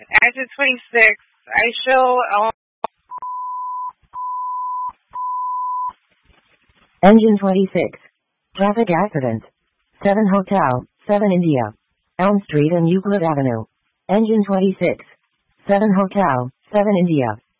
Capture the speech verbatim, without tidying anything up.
Exit twenty-six. I show. Uh, Engine twenty-six. Traffic accident. seven Hotel, seven India. Elm Street and Euclid Avenue. Engine twenty-six. seven Hotel, seven India.